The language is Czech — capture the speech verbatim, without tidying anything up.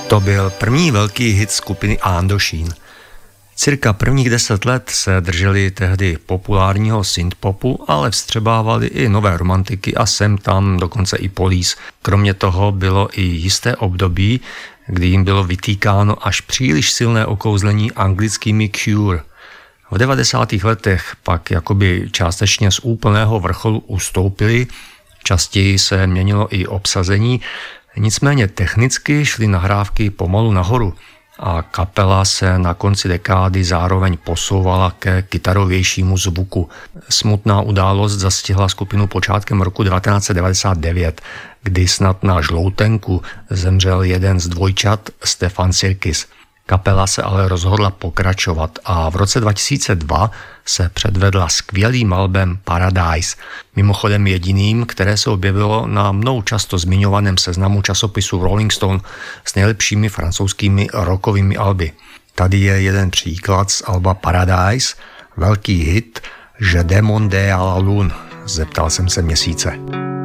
To byl první velký hit skupiny Indochine. Cirka prvních deset let se drželi tehdy populárního synthpopu, ale vstřebávali i nové romantiky a sem tam dokonce i Police. Kromě toho bylo i jisté období, kdy jim bylo vytýkáno až příliš silné okouzlení anglickými Cure. V devadesátých letech pak jakoby částečně z úplného vrcholu ustoupili, častěji se měnilo i obsazení, nicméně technicky šly nahrávky pomalu nahoru a kapela se na konci dekády zároveň posouvala ke kytarovějšímu zvuku. Smutná událost zastihla skupinu počátkem roku devatenáct set devadesát devět, kdy snad na žloutenku zemřel jeden z dvojčat Stefan Sirkis. Kapela se ale rozhodla pokračovat a v roce dva tisíce dva se předvedla skvělým albem Paradise, mimochodem jediným, které se objevilo na mnou často zmiňovaném seznamu časopisu Rolling Stone s nejlepšími francouzskými rockovými alby. Tady je jeden příklad z alba Paradise, velký hit Je demandais à la lune, zeptal jsem se měsíce.